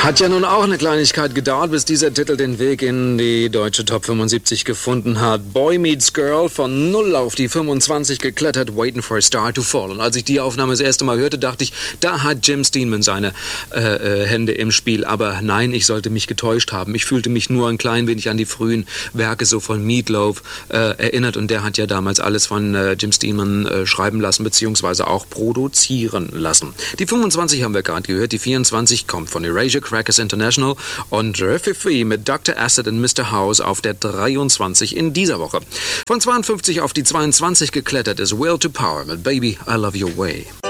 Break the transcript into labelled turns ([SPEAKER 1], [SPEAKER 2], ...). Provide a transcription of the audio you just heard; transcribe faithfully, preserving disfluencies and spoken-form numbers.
[SPEAKER 1] Hat ja nun auch eine Kleinigkeit gedauert, bis dieser Titel den Weg in die deutsche Top fünfundsiebzig gefunden hat. Boy Meets Girl, von null auf die fünfundzwanzig geklettert, Waiting for a Star to Fall. Und als ich die Aufnahme das erste Mal hörte, dachte ich, da hat Jim Steinman seine äh, äh, Hände im Spiel. Aber nein, ich sollte mich getäuscht haben. Ich fühlte mich nur ein klein wenig an die frühen Werke so von Meatloaf äh, erinnert. Und der hat ja damals alles von äh, Jim Steinman äh, schreiben lassen, beziehungsweise auch produzieren lassen. Die fünfundzwanzig haben wir gerade gehört, die vierundzwanzig kommt von Erasure Crackers International und Rififi mit Doktor Acid und Mister House auf der dreiundzwanzig in dieser Woche. Von zweiundfünfzig auf die zweiundzwanzig geklettert ist Will to Power mit Baby, I Love Your Way.